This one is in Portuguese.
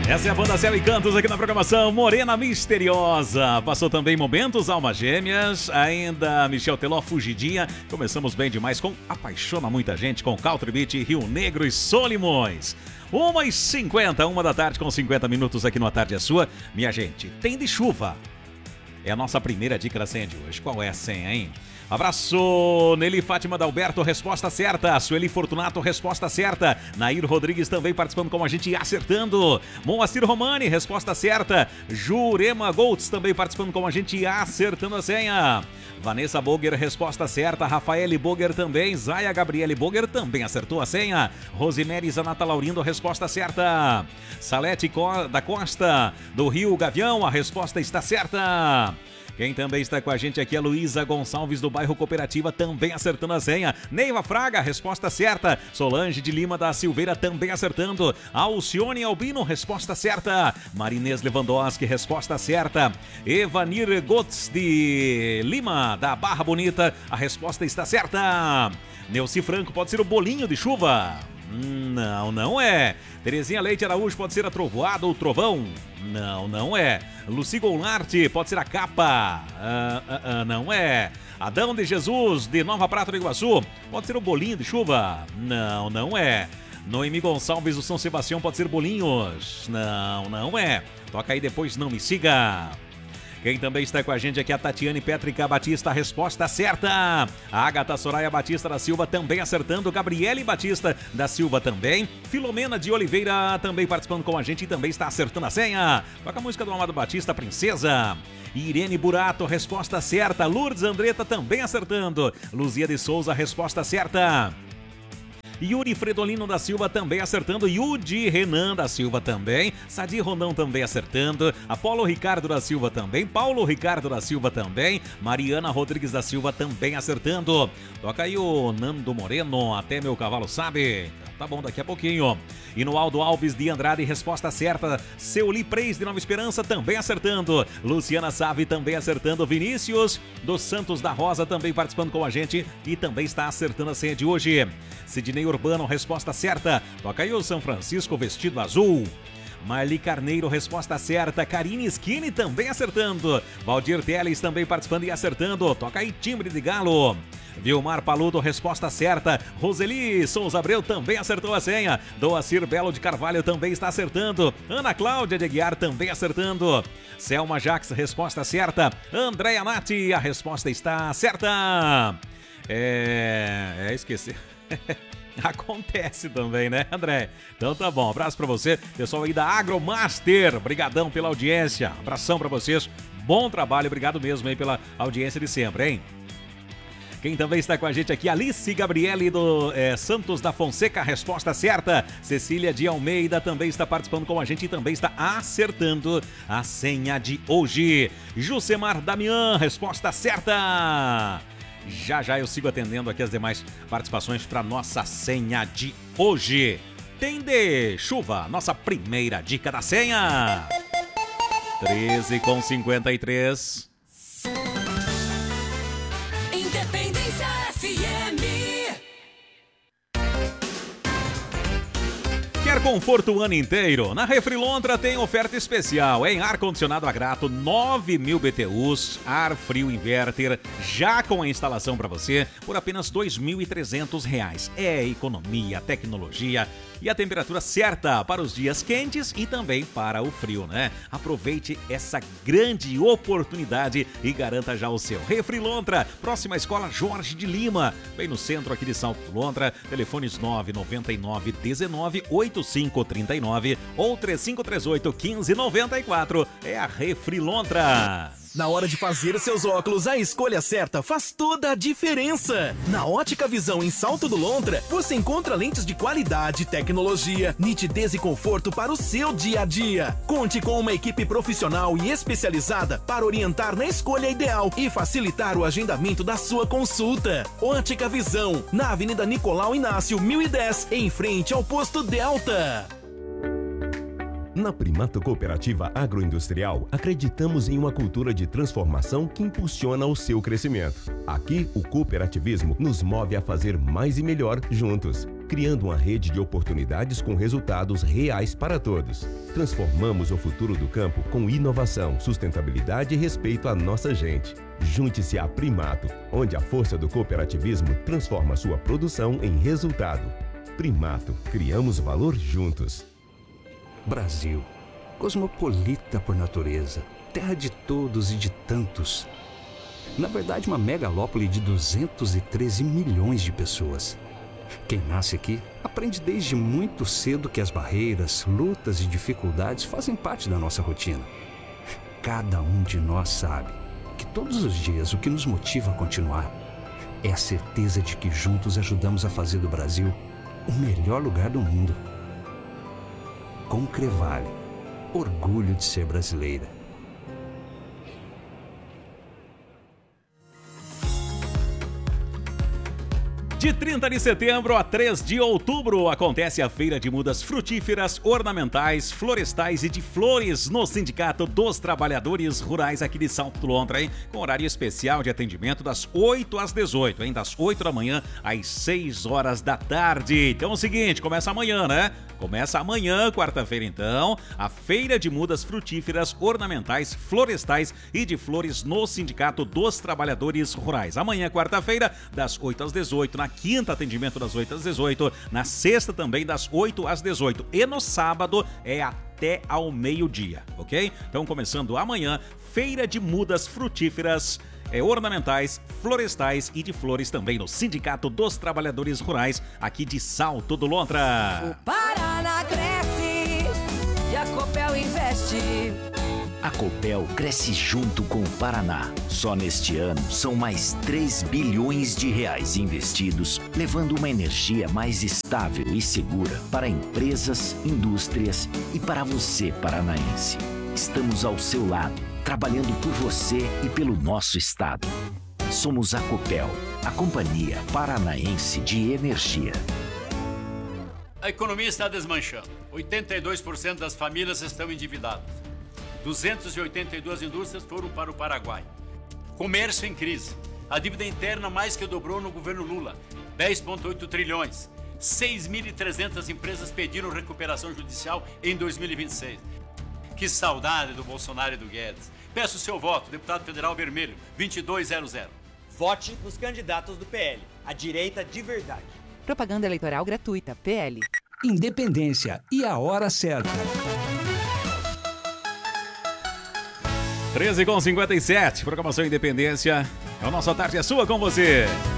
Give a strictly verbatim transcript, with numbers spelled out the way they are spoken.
Essa é a banda Céu e Cantos aqui na programação Morena Misteriosa. Passou também Momentos, Almas Gêmeas, ainda Michel Teló, Fugidinha. Começamos bem demais com Apaixona Muita Gente, com Country Beat, Rio Negro e Solimões. uma e cinquenta, uma da tarde com cinquenta minutos aqui no A Tarde é Sua. Minha gente, tem de chuva. É a nossa primeira dica da senha de hoje. Qual é a senha, hein? Abraço, Nelly Fátima Dalberto, resposta certa. Sueli Fortunato, resposta certa. Nair Rodrigues também participando com a gente e acertando. Moacir Romani, resposta certa. Jurema Goltz também participando com a gente e acertando a senha. Vanessa Boger, resposta certa. Rafaele Boger também. Zaya Gabriele Boger também acertou a senha. Rosemary Zanata Laurindo, resposta certa. Salete da Costa, do Rio Gavião, a resposta está certa. Quem também está com a gente aqui é Luísa Gonçalves, do bairro Cooperativa, também acertando a senha. Neiva Fraga, resposta certa. Solange de Lima da Silveira, também acertando. Alcione Albino, resposta certa. Marinês Lewandowski, resposta certa. Evanir Gotts de Lima, da Barra Bonita, a resposta está certa. Neuci Franco, pode ser o bolinho de chuva? Não, não é. Terezinha Leite Araújo, pode ser a trovoada ou trovão? Não, não é. Luci Goulart, pode ser a capa? Ah, ah, ah, não é. Adão de Jesus, de Nova Prata do Iguaçu, pode ser o bolinho de chuva? Não, não é. Noemi Gonçalves do São Sebastião, pode ser bolinhos? Não, não é. Toca aí depois, não me siga. Quem também está com a gente aqui é a Tatiane Pétrica Batista, resposta certa. A Agatha Soraya Batista da Silva também acertando. Gabriele Batista da Silva também. Filomena de Oliveira também participando com a gente e também está acertando a senha. Toca a música do Amado Batista, Princesa. Irene Burato, resposta certa. Lourdes Andretta também acertando. Luzia de Souza, resposta certa. Yuri Fredolino da Silva também acertando. Yudi Renan da Silva também. Sadi Rondão também acertando. Apolo Ricardo da Silva também. Paulo Ricardo da Silva também. Mariana Rodrigues da Silva também acertando. Toca aí o Nando Moreno, Até Meu Cavalo Sabe. Tá bom, daqui a pouquinho. E no Aldo Alves de Andrade, resposta certa. Seuli Preis de Nova Esperança também acertando. Luciana Save também acertando. Vinícius dos Santos da Rosa também participando com a gente e também está acertando a senha de hoje. Sidney Urbano, resposta certa. Toca aí o São Francisco Vestido Azul. Marli Carneiro, resposta certa. Karine Skinny também acertando. Valdir Teles também participando e acertando. Toca aí Timbre de Galo. Vilmar Paludo, resposta certa. Roseli Souza Abreu também acertou a senha. Doacir Belo de Carvalho também está acertando. Ana Cláudia de Aguiar também acertando. Selma Jax, resposta certa. Andréia Nati, a resposta está certa. É... é esqueci. Acontece também, né, André? Então tá bom, abraço pra você, pessoal aí da Agromaster, brigadão pela audiência, abração pra vocês, bom trabalho, obrigado mesmo aí pela audiência de sempre, hein? Quem também está com a gente aqui, Alice Gabriele do é, Santos da Fonseca, resposta certa. Cecília de Almeida também está participando com a gente e também está acertando a senha de hoje. Jusemar Damian, resposta certa. Já já eu sigo atendendo aqui as demais participações para nossa senha de hoje. Tem de chuva, nossa primeira dica da senha. treze com cinquenta e três. Independência F M. Quer conforto o ano inteiro? Na Refrilontra tem oferta especial, em ar-condicionado a grato, nove mil B T Us, ar frio inverter, já com a instalação para você, por apenas dois mil e trezentos reais. É economia, tecnologia e a temperatura certa para os dias quentes e também para o frio, né? Aproveite essa grande oportunidade e garanta já o seu. Refrilontra, próxima à Escola Jorge de Lima, bem no centro aqui de Salto Lontra, telefones nove nove nove um nove oito cinco três nove ou três cinco três oito um cinco nove quatro. É a Refrilontra. Na hora de fazer seus óculos, a escolha certa faz toda a diferença. Na Ótica Visão em Salto do Lontra, você encontra lentes de qualidade, tecnologia, nitidez e conforto para o seu dia a dia. Conte com uma equipe profissional e especializada para orientar na escolha ideal e facilitar o agendamento da sua consulta. Ótica Visão, na Avenida Nicolau Inácio, mil e dez, em frente ao Posto Delta. Na Primato Cooperativa Agroindustrial, acreditamos em uma cultura de transformação que impulsiona o seu crescimento. Aqui, o cooperativismo nos move a fazer mais e melhor juntos. criando uma rede de oportunidades com resultados reais para todos. Transformamos o futuro do campo com inovação, sustentabilidade e respeito à nossa gente. Junte-se à Primato, onde a força do cooperativismo transforma sua produção em resultado. Primato, criamos valor juntos. Brasil, cosmopolita por natureza, terra de todos e de tantos. Na verdade, uma megalópole de duzentos e treze milhões de pessoas. Quem nasce aqui aprende desde muito cedo que as barreiras, lutas e dificuldades fazem parte da nossa rotina. Cada um de nós sabe que todos os dias o que nos motiva a continuar é a certeza de que juntos ajudamos a fazer do Brasil o melhor lugar do mundo. Concrevale, orgulho de ser brasileira. De trinta de setembro a três de outubro acontece a Feira de Mudas Frutíferas, Ornamentais, Florestais e de Flores no Sindicato dos Trabalhadores Rurais aqui de Salto do Lontra, hein? Com horário especial de atendimento das oito às dezoito, hein? Das oito da manhã às seis horas da tarde. Então é o seguinte, começa amanhã, né? Começa amanhã, quarta-feira então, a Feira de Mudas Frutíferas, Ornamentais, Florestais e de Flores no Sindicato dos Trabalhadores Rurais. Amanhã, quarta-feira, das oito às dezoito, na quinta atendimento das oito às dezoito, na sexta também das oito às dezoito e no sábado é até ao meio-dia, ok? Então começando amanhã, Feira de Mudas Frutíferas, é, ornamentais, florestais e de flores também no Sindicato dos Trabalhadores Rurais aqui de Salto do Lontra. O Paraná cresce e a Copel investe. A Copel cresce junto com o Paraná. Só neste ano são mais três bilhões de reais investidos, levando uma energia mais estável e segura para empresas, indústrias e para você, paranaense. Estamos ao seu lado, trabalhando por você e pelo nosso estado. Somos a Copel, a Companhia Paranaense de Energia. A economia está desmanchando. oitenta e dois por cento das famílias estão endividadas. duzentas e oitenta e duas indústrias foram para o Paraguai. Comércio em crise. A dívida interna mais que dobrou no governo Lula, dez vírgula oito trilhões. seis mil e trezentas empresas pediram recuperação judicial em dois mil e vinte e seis. Que saudade do Bolsonaro e do Guedes. Peço o seu voto, deputado federal vermelho, vinte e dois zero zero. Vote nos candidatos do P L, a direita de verdade. Propaganda eleitoral gratuita, P L. Independência e a hora certa. treze com cinquenta e sete, programação Independência. É o Nossa Tarde é Sua com você.